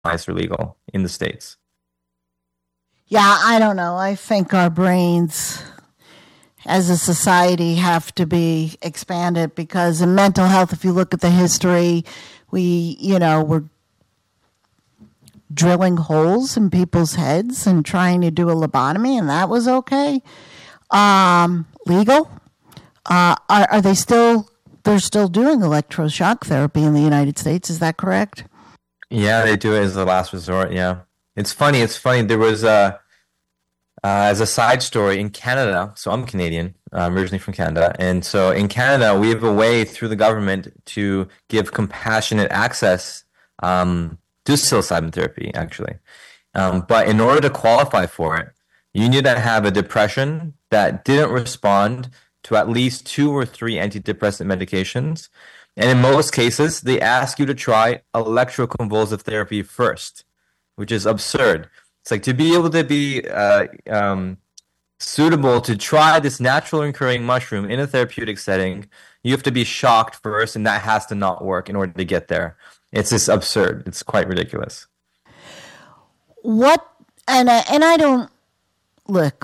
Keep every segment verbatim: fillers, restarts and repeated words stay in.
decriminalized or legal in the States. Yeah, I don't know. I think our brains as a society have to be expanded because in mental health, if you look at the history, we, you know, we're drilling holes in people's heads and trying to do a lobotomy, and that was okay. Um, legal. Uh, are, are they still, they're still doing electroshock therapy in the United States, is that correct? Yeah, they do it as a last resort, yeah. It's funny, it's funny. There was a, uh, as a side story in Canada, so I'm Canadian, I'm originally from Canada, and so in Canada, we have a way through the government to give compassionate access um, to psilocybin therapy, actually. Um, but in order to qualify for it, you need to have a depression that didn't respond to at least two or three antidepressant medications. And in most cases, they ask you to try electroconvulsive therapy first, which is absurd. It's like to be able to be uh, um, suitable to try this natural occurring mushroom in a therapeutic setting, you have to be shocked first, and that has to not work in order to get there. It's just absurd. It's quite ridiculous. What, and I, and I don't, look,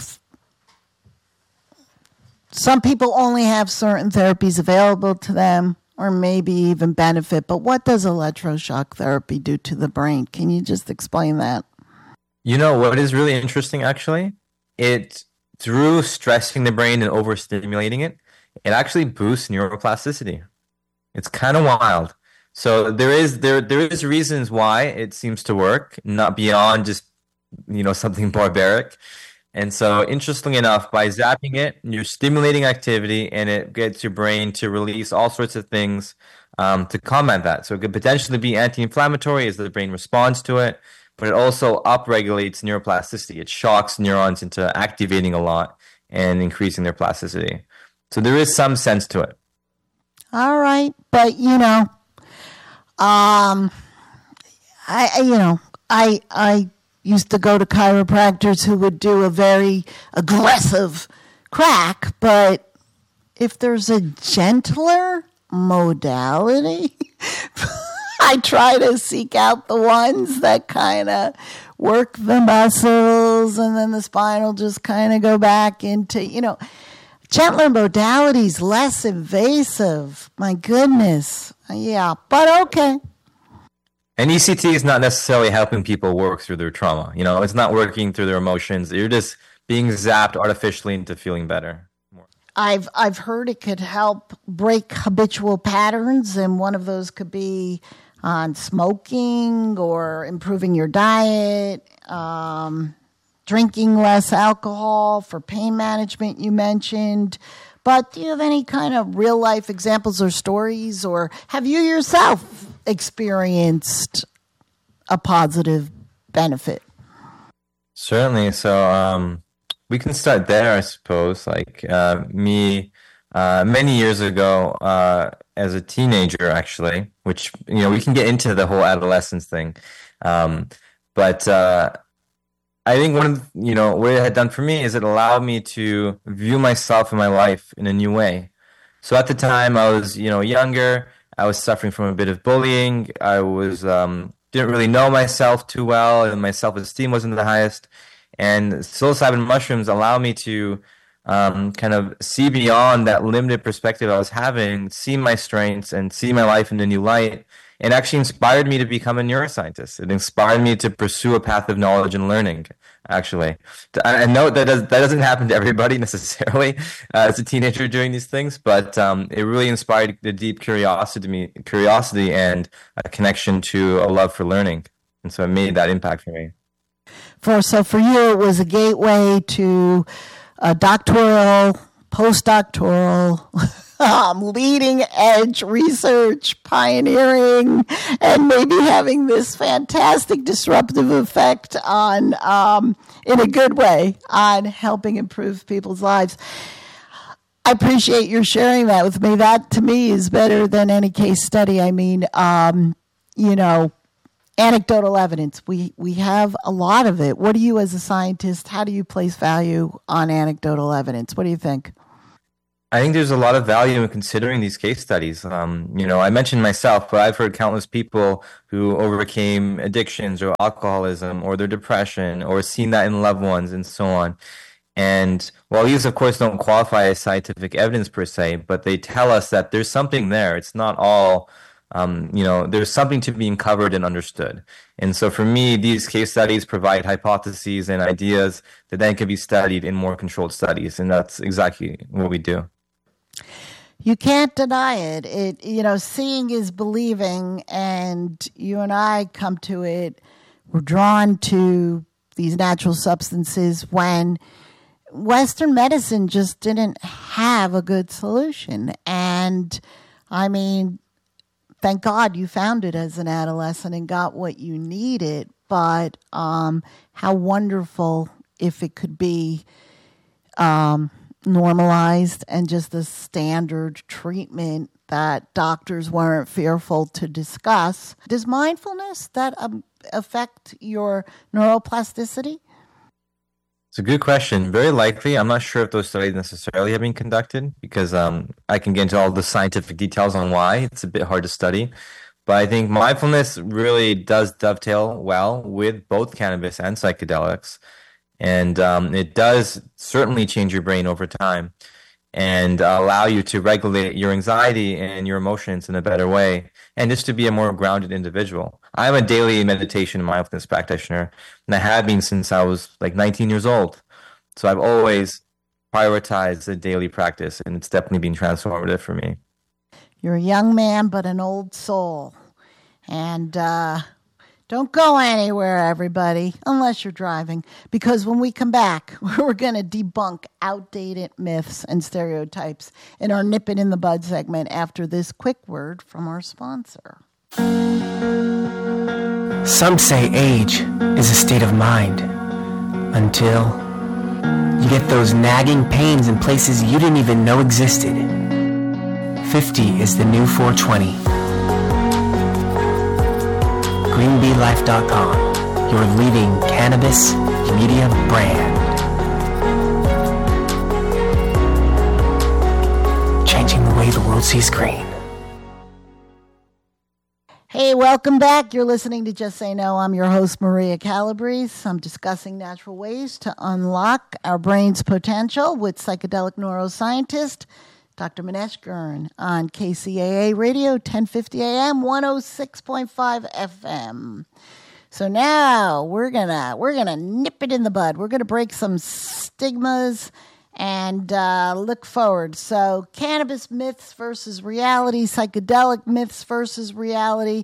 some people only have certain therapies available to them or maybe even benefit, but what does electroshock therapy do to the brain? Can you just explain that? You know what is really interesting, actually? It, through stressing the brain and overstimulating it, it actually boosts neuroplasticity. It's kind of wild. So there is there there is reasons why it seems to work, not beyond just, you know, something barbaric. And so, interestingly enough, by zapping it, you're stimulating activity, and it gets your brain to release all sorts of things um, to combat that. So it could potentially be anti-inflammatory as the brain responds to it, but it also upregulates neuroplasticity. It shocks neurons into activating a lot and increasing their plasticity. So there is some sense to it. All right, but you know. Um, I, I you know, I I used to go to chiropractors who would do a very aggressive crack, but if there's a gentler modality, I try to seek out the ones that kind of work the muscles and then the spine will just kind of go back into, you know, gentler modalities, less invasive. My goodness. Yeah, but okay. And E C T is not necessarily helping people work through their trauma. You know, it's not working through their emotions. You're just being zapped artificially into feeling better. I've I've heard it could help break habitual patterns, and one of those could be on smoking or improving your diet, um, drinking less alcohol for pain management you mentioned. But do you have any kind of real life examples or stories, or have you yourself experienced a positive benefit? Certainly. So um, we can start there, I suppose. Like uh, me, uh, many years ago, uh, as a teenager, actually, which, you know, we can get into the whole adolescence thing. Um, but uh, I think one of the, you know, what it had done for me is it allowed me to view myself and my life in a new way. So at the time I was, you know, younger, I was suffering from a bit of bullying. I was, um, didn't really know myself too well, and my self-esteem wasn't the highest. And psilocybin mushrooms allow me to um, kind of see beyond that limited perspective I was having, see my strengths and see my life in a new light. It actually inspired me to become a neuroscientist. It inspired me to pursue a path of knowledge and learning, actually. I know that does, that doesn't happen to everybody necessarily uh, as a teenager doing these things, but um, it really inspired a deep curiosity to me, curiosity and a connection to a love for learning. And so it made that impact for me. For So for you, it was a gateway to a doctoral, postdoctoral, um, leading edge research, pioneering, and maybe having this fantastic disruptive effect on, um, in a good way, on helping improve people's lives. I appreciate your sharing that with me. That, to me, is better than any case study. I mean, um, you know, anecdotal evidence. We we have a lot of it. What do you, as a scientist, how do you place value on anecdotal evidence? What do you think? I think there's a lot of value in considering these case studies. Um, you know, I mentioned myself, but I've heard countless people who overcame addictions or alcoholism or their depression or seen that in loved ones and so on. And while these, of course, don't qualify as scientific evidence per se, but they tell us that there's something there. It's not all, um, you know, there's something to be uncovered and understood. And so for me, these case studies provide hypotheses and ideas that then can be studied in more controlled studies. And that's exactly what we do. You can't deny it. It, you know, seeing is believing, and you and I come to it. We're drawn to these natural substances when Western medicine just didn't have a good solution. And I mean, thank God you found it as an adolescent and got what you needed. But um, how wonderful if it could be um, normalized and just a standard treatment that doctors weren't fearful to discuss. Does mindfulness that um, affect your neuroplasticity? It's a good question. Very likely. I'm not sure if those studies necessarily have been conducted because um, I can get into all the scientific details on why. It's a bit hard to study. But I think mindfulness really does dovetail well with both cannabis and psychedelics. And um, it does certainly change your brain over time and uh, allow you to regulate your anxiety and your emotions in a better way and just to be a more grounded individual. I'm a daily meditation and mindfulness practitioner, and I have been since I was like nineteen years old. So I've always prioritized the daily practice, and it's definitely been transformative for me. You're a young man, but an old soul. And uh, don't go anywhere, everybody, unless you're driving, because when we come back, we're going to debunk outdated myths and stereotypes in our Nip It in the Bud segment after this quick word from our sponsor. Some say age is a state of mind until you get those nagging pains in places you didn't even know existed. fifty is the new four twenty. green bee life dot com, your leading cannabis media brand. Changing the way the world sees green. Hey, welcome back. You're listening to Just Say No. I'm your host, Maria Calabrese. I'm discussing natural ways to unlock our brain's potential with psychedelic neuroscientist Doctor Manesh Gurn on K C A A Radio, ten fifty A M, one oh six point five F M. So now we're gonna we're gonna nip it in the bud. We're gonna break some stigmas and uh, look forward. So cannabis myths versus reality, psychedelic myths versus reality.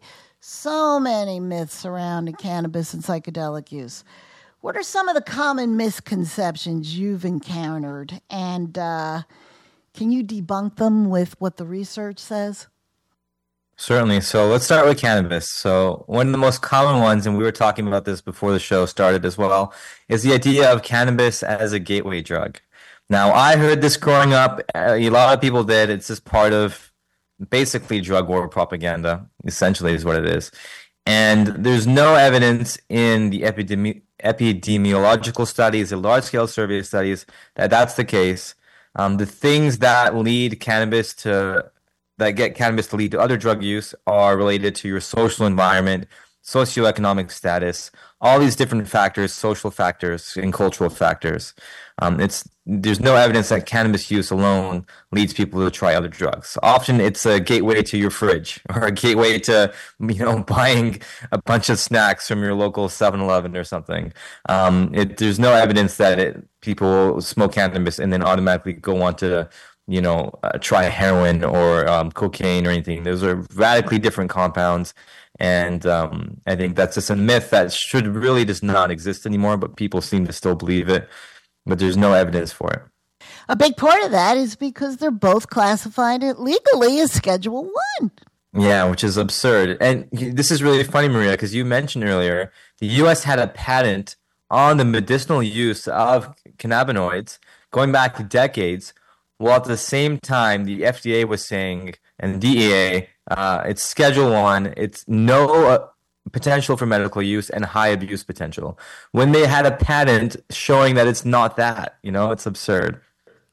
So many myths surrounding cannabis and psychedelic use. What are some of the common misconceptions you've encountered? And uh, can you debunk them with what the research says? Certainly. So let's start with cannabis. So one of the most common ones, and we were talking about this before the show started as well, is the idea of cannabis as a gateway drug. Now, I heard this growing up. A lot of people did. It's just part of basically drug war propaganda, essentially is what it is. And there's no evidence in the epidemi- epidemiological studies, the large-scale survey studies, that that's the case. Um, the things that lead cannabis to, that get cannabis to lead to other drug use are related to your social environment, socioeconomic status, all these different factors, social factors and cultural factors. Um, it's there's no evidence that cannabis use alone leads people to try other drugs. Often it's a gateway to your fridge or a gateway to, you know, buying a bunch of snacks from your local seven eleven or something. Um, it, there's no evidence that it, people smoke cannabis and then automatically go on to, you know, uh, try heroin or um, cocaine or anything. Those are radically different compounds. And um, I think that's just a myth that should really just not exist anymore, but people seem to still believe it. But there's no evidence for it. A big part of that is because they're both classified legally as Schedule One. Yeah, which is absurd. And this is really funny, Maria, because you mentioned earlier the U S had a patent on the medicinal use of cannabinoids going back decades, while at the same time the F D A was saying, and the D E A, uh, it's Schedule One, it's no uh, potential for medical use and high abuse potential, when they had a patent showing that it's not that. You know, it's absurd.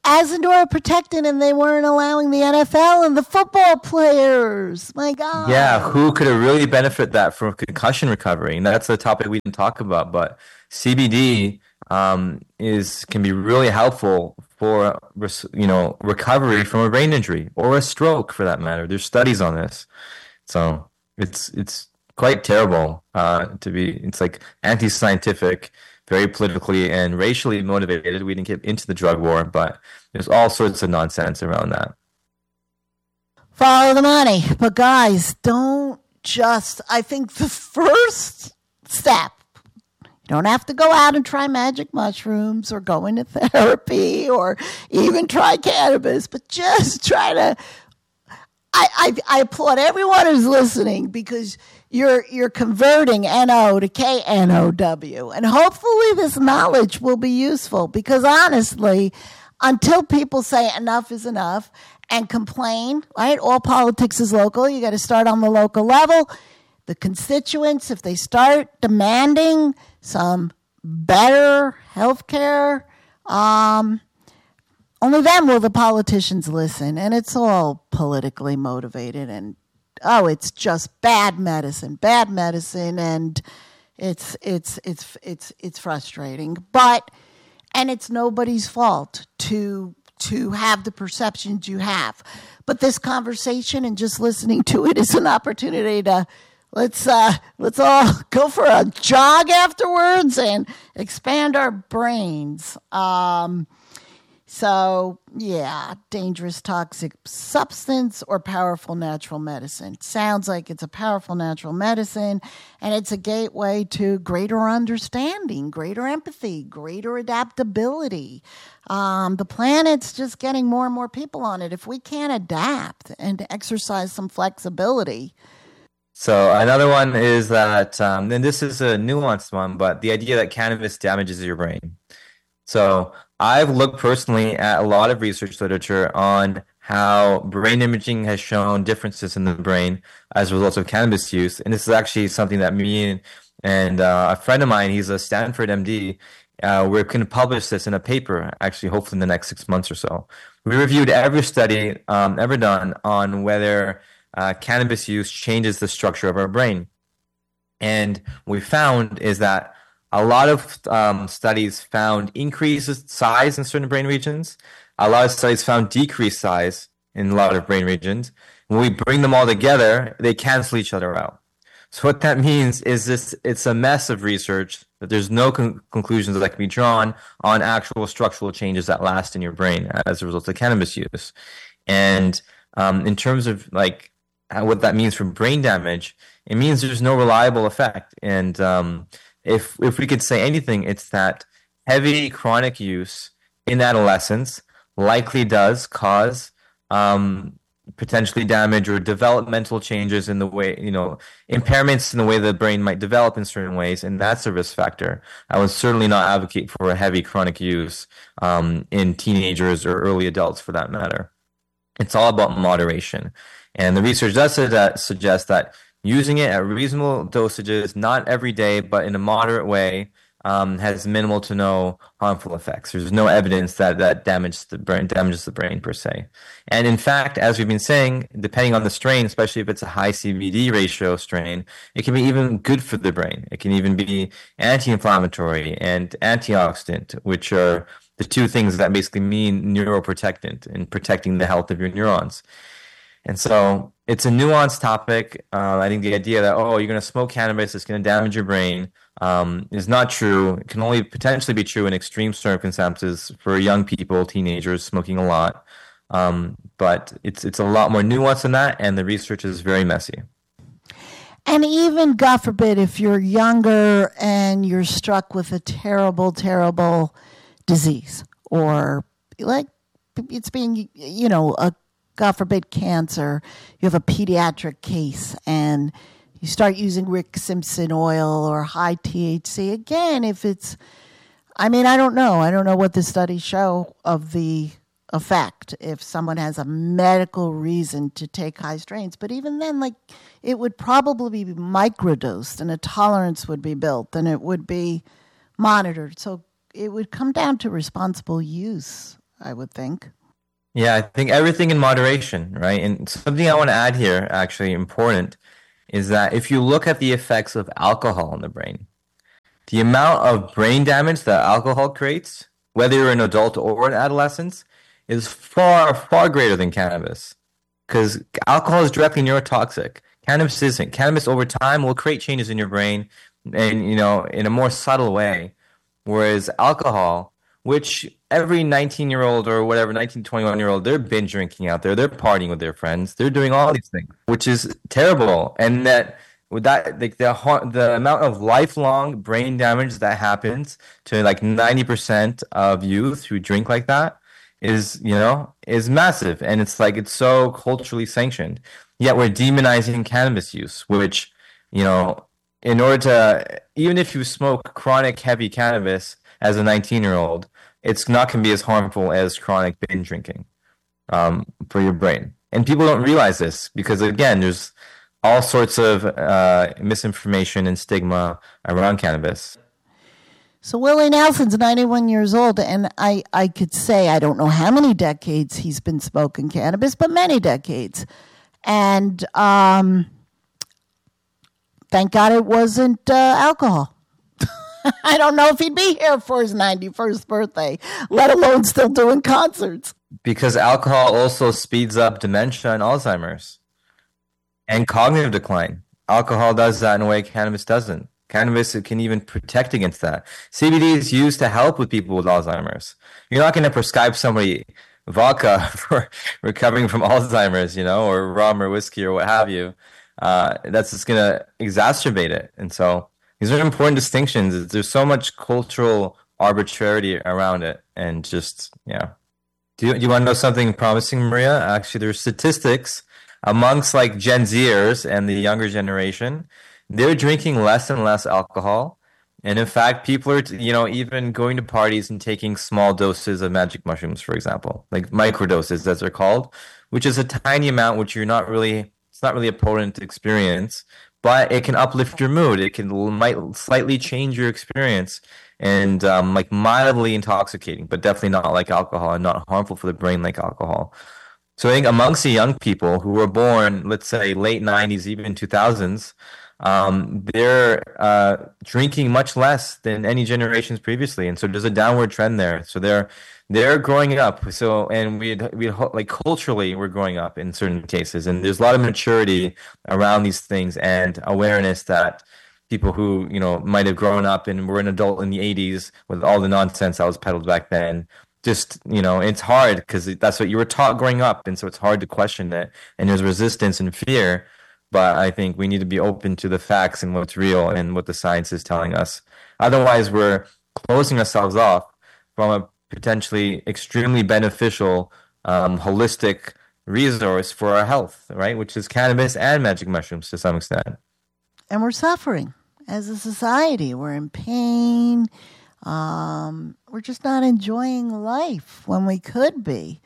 as a neuroprotectant, and they weren't allowing the N F L and the football players. My God. Yeah, who could have really benefited that from concussion recovery? And that's a topic we didn't talk about, but C B D um, is can be really helpful for you know recovery from a brain injury or a stroke, for that matter. There's studies on this, so it's it's quite terrible uh, to be. It's like anti-scientific, very politically and racially motivated. We didn't get into the drug war, but there's all sorts of nonsense around that. Follow the money, but guys, don't just. I think the first step. You don't have to go out and try magic mushrooms or go into therapy or even try cannabis, but just try to. I, I, I applaud everyone who's listening because you're you're converting N O to K N O W, and hopefully this knowledge will be useful. Because honestly, until people say enough is enough and complain, right? All politics is local. You got to start on the local level. The constituents, if they start demanding some better health care, um, only then will the politicians listen. And it's all politically motivated. And, oh, it's just bad medicine, bad medicine. And it's, it's, it's, it's, it's frustrating. But, and it's nobody's fault to, to have the perceptions you have. But this conversation and just listening to it is an opportunity to Let's uh, let's all go for a jog afterwards and expand our brains. Um, so, yeah, dangerous toxic substance or powerful natural medicine. Sounds like it's a powerful natural medicine, and it's a gateway to greater understanding, greater empathy, greater adaptability. Um, the planet's just getting more and more people on it. If we can't adapt and exercise some flexibility. So another one is that, um, and this is a nuanced one, but the idea that cannabis damages your brain. So I've looked personally at a lot of research literature on how brain imaging has shown differences in the brain as a result of cannabis use. And this is actually something that me and, and uh, a friend of mine, he's a Stanford M D, uh, we're going to publish this in a paper, actually, hopefully in the next six months or so. We reviewed every study um, ever done on whether Uh, cannabis use changes the structure of our brain. And what we found is that a lot of um, studies found increased size in certain brain regions. A lot of studies found decreased size in a lot of brain regions. When we bring them all together, they cancel each other out. So what that means is this: it's a mess of research, that there's no con- conclusions that can be drawn on actual structural changes that last in your brain as a result of cannabis use. And um, in terms of like what that means for brain damage, it means there's no reliable effect. And um, if if we could say anything, it's that heavy chronic use in adolescence likely does cause um, potentially damage or developmental changes in the way, you know, impairments in the way the brain might develop in certain ways, and that's a risk factor. I would certainly not advocate for a heavy chronic use um, in teenagers or early adults, for that matter. It's all about moderation. And the research does suggest that using it at reasonable dosages, not every day, but in a moderate way, um, has minimal to no harmful effects. There's no evidence that that damages the brain, damages the brain per se. And in fact, as we've been saying, depending on the strain, especially if it's a high C B D ratio strain, it can be even good for the brain. It can even be anti-inflammatory and antioxidant, which are the two things that basically mean neuroprotectant in protecting the health of your neurons. And so it's a nuanced topic. Uh, I think the idea that, oh, you're going to smoke cannabis, it's going to damage your brain, um, is not true. It can only potentially be true in extreme circumstances for young people, teenagers smoking a lot. Um, but it's it's a lot more nuanced than that, and the research is very messy. And even, God forbid, if you're younger and you're struck with a terrible, terrible disease, or like it's being, you know, a God forbid, cancer, you have a pediatric case and you start using Rick Simpson oil or high T H C. Again, if it's, I mean, I don't know. I don't know what the studies show of the effect if someone has a medical reason to take high strains. But even then, like, it would probably be microdosed and a tolerance would be built and it would be monitored. So it would come down to responsible use. I would think. Yeah, I think everything in moderation, right? And something I want to add here, actually important, is that if you look at the effects of alcohol on the brain, the amount of brain damage that alcohol creates, whether you're an adult or an adolescent, is far, far greater than cannabis. Because alcohol is directly neurotoxic. Cannabis isn't. Cannabis over time will create changes in your brain and, you know, in a more subtle way. Whereas alcohol, which every nineteen-year-old or whatever, nineteen, twenty-one-year-old, they're binge drinking out there. They're partying with their friends. They're doing all these things, which is terrible. And that with that, like the the amount of lifelong brain damage that happens to like ninety percent of youth who drink like that is, you know, is massive. And it's like, it's so culturally sanctioned. Yet we're demonizing cannabis use, which, you know, in order to, even if you smoke chronic heavy cannabis as a nineteen-year-old, it's not going to be as harmful as chronic binge drinking um, for your brain. And people don't realize this because, again, there's all sorts of uh, misinformation and stigma around cannabis. So Willie Nelson's ninety-one years old, and I, I could say I don't know how many decades he's been smoking cannabis, but many decades. And um, thank God it wasn't uh, alcohol. I don't know if he'd be here for his ninety-first birthday, let alone still doing concerts. Because alcohol also speeds up dementia and Alzheimer's and cognitive decline. Alcohol does that in a way cannabis doesn't. Cannabis can even protect against that. C B D is used to help with people with Alzheimer's. You're not going to prescribe somebody vodka for recovering from Alzheimer's, you know, or rum or whiskey or what have you. Uh, that's just going to exacerbate it. And so these are important distinctions. There's so much cultural arbitrarity around it. And just, yeah. Do you, do you want to know something promising, Maria? Actually, there's statistics amongst like Gen Zers and the younger generation. They're drinking less and less alcohol. And in fact, people are, you know, even going to parties and taking small doses of magic mushrooms, for example, like microdoses, as they're called, which is a tiny amount, which you're not really, it's not really a potent experience, but it can uplift your mood. It can might slightly change your experience and um, like mildly intoxicating, but definitely not like alcohol and not harmful for the brain like alcohol. So I think amongst the young people who were born, let's say late nineties, even two thousands, Um, they're uh, drinking much less than any generations previously, and so there's a downward trend there. So they're they're growing up. So and we we like culturally we're growing up in certain cases, and there's a lot of maturity around these things and awareness that people who you know might have grown up and were an adult in the eighties with all the nonsense that was peddled back then. Just you know, it's hard because that's what you were taught growing up, and so it's hard to question it, and there's resistance and fear. But I think we need to be open to the facts and what's real and what the science is telling us. Otherwise, we're closing ourselves off from a potentially extremely beneficial, um, holistic resource for our health, right? Which is cannabis and magic mushrooms to some extent. And we're suffering as a society. We're in pain. Um, we're just not enjoying life when we could be.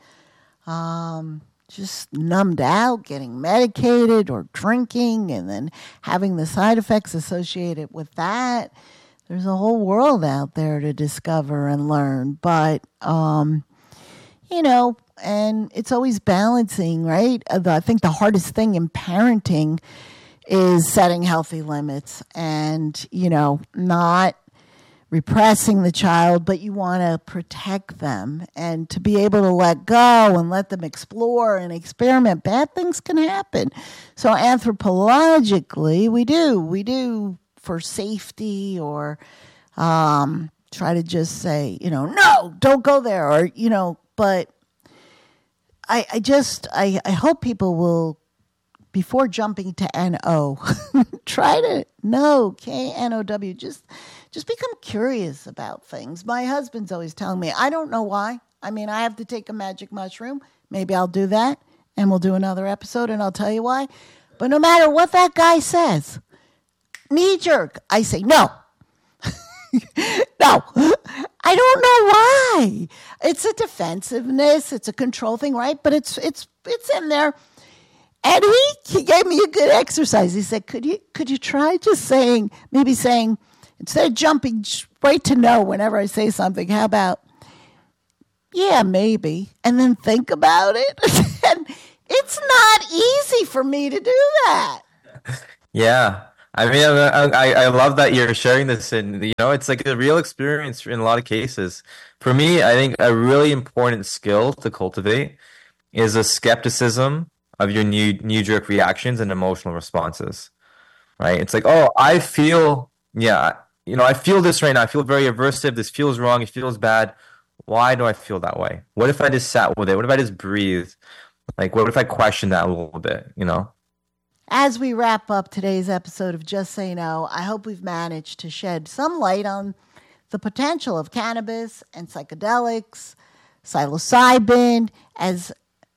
Um just numbed out, getting medicated or drinking, and then having the side effects associated with that. There's a whole world out there to discover and learn. But, um, you know, and it's always balancing, right? I think the hardest thing in parenting is setting healthy limits and, you know, not repressing the child, but you want to protect them and to be able to let go and let them explore and experiment. Bad things can happen. So anthropologically, we do. We do for safety or um, try to just say, you know, no, don't go there. Or, you know, but I, I just, I, I hope people will, before jumping to N O, try to know K N O W, just Just become curious about things. My husband's always telling me, I don't know why. I mean, I have to take a magic mushroom. Maybe I'll do that, and we'll do another episode, and I'll tell you why. But no matter what that guy says, knee jerk, I say, no. No. I don't know why. It's a defensiveness. It's a control thing, right? But it's it's it's in there. And he, he gave me a good exercise. He said, could you could you try just saying, maybe saying, instead of jumping right to no whenever I say something, how about, yeah, maybe, and then think about it. And it's not easy for me to do that. Yeah. I mean, I, I I love that you're sharing this, and you know, it's like a real experience in a lot of cases. For me, I think a really important skill to cultivate is a skepticism of your knee knee jerk reactions and emotional responses. Right? It's like, oh, I feel, yeah, you know, I feel this right now. I feel very aversive. This feels wrong. It feels bad. Why do I feel that way? What if I just sat with it? What if I just breathed? Like, what if I question that a little bit? You know? As we wrap up today's episode of Just Say No, I hope we've managed to shed some light on the potential of cannabis and psychedelics, psilocybin as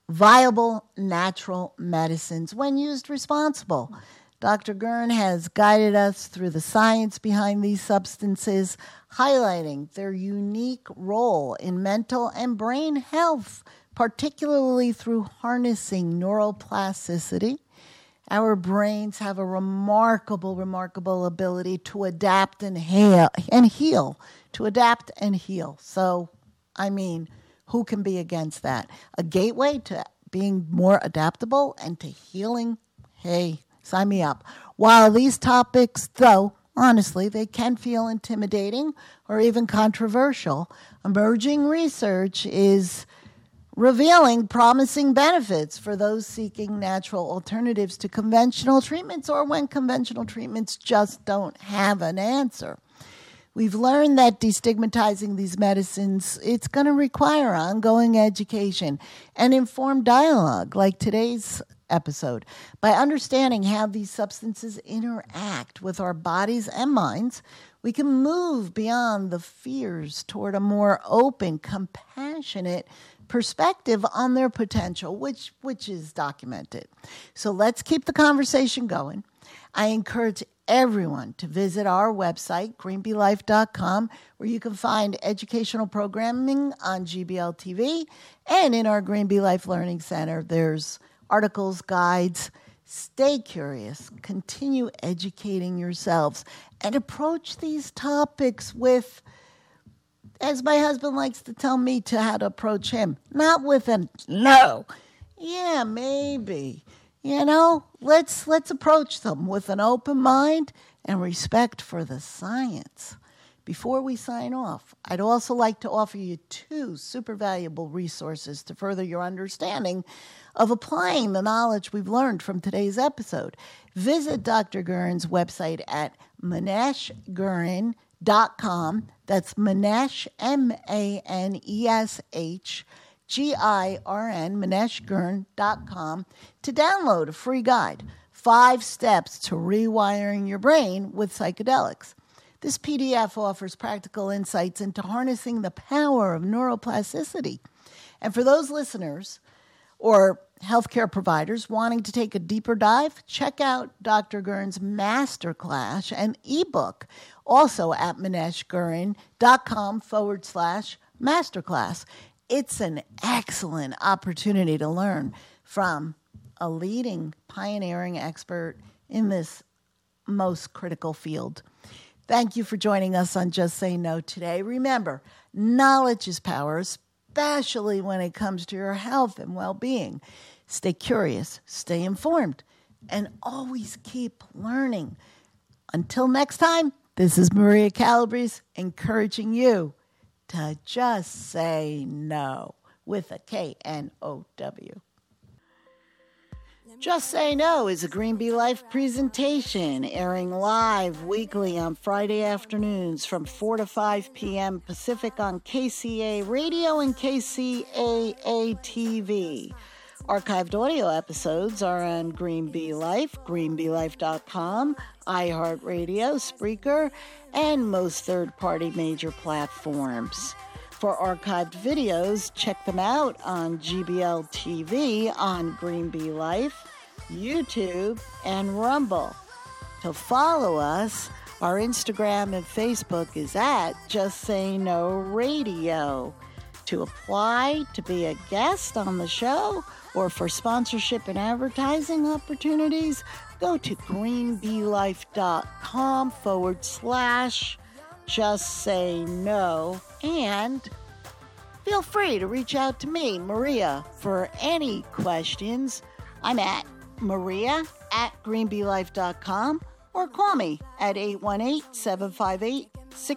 viable natural medicines when used responsible. Doctor Gurn has guided us through the science behind these substances, highlighting their unique role in mental and brain health, particularly through harnessing neuroplasticity. Our brains have a remarkable, remarkable ability to adapt and heal, and heal, to adapt and heal. So, I mean, who can be against that? A gateway to being more adaptable and to healing? Hey, sign me up. While these topics, though, honestly, they can feel intimidating or even controversial, emerging research is revealing promising benefits for those seeking natural alternatives to conventional treatments or when conventional treatments just don't have an answer. We've learned that destigmatizing these medicines, it's going to require ongoing education and informed dialogue like today's episode. By understanding how these substances interact with our bodies and minds, we can move beyond the fears toward a more open, compassionate perspective on their potential, which which is documented. So let's keep the conversation going. I encourage everyone to visit our website, green bee life dot com, where you can find educational programming on G B L T V, and in our Green Bee Life Learning Center, there's articles, guides. Stay curious, continue educating yourselves, and approach these topics with, as my husband likes to tell me to how to approach him, not with a no. Yeah, maybe. You know, let's let's approach them with an open mind and respect for the science. Before we sign off, I'd also like to offer you two super valuable resources to further your understanding of applying the knowledge we've learned from today's episode. Visit Doctor Gurn's website at manesh gurin dot com. That's Manesh, M A N E S H G I R N, manesh gurn dot com, to download a free guide, Five Steps to Rewiring Your Brain with Psychedelics. This P D F offers practical insights into harnessing the power of neuroplasticity. And for those listeners or healthcare providers wanting to take a deeper dive, check out Doctor Gurn's masterclass and ebook, also at maneshgurin.com forward slash masterclass. It's an excellent opportunity to learn from a leading pioneering expert in this most critical field. Thank you for joining us on Just Say No today. Remember, knowledge is power, especially when it comes to your health and well-being. Stay curious, stay informed, and always keep learning. Until next time, this is Maria Calabrese encouraging you to just say no with a K N O W. Just Say No is a Green Bee Life presentation airing live weekly on Friday afternoons from four to five p.m. Pacific on K C A Radio and K C A A T V. Archived audio episodes are on Green Bee Life, green bee life dot com, iHeartRadio, Spreaker, and most third-party major platforms. For archived videos, check them out on G B L T V, on Green Bee Life, YouTube, and Rumble. To follow us, our Instagram and Facebook is at Just Say No Radio. To apply to be a guest on the show or for sponsorship and advertising opportunities, go to greenbeelife.com forward slash just say no and feel free to reach out to me, Maria, for any questions. I'm at Maria at greenbeelife dot com or call me at eight one eight, seven five eight, six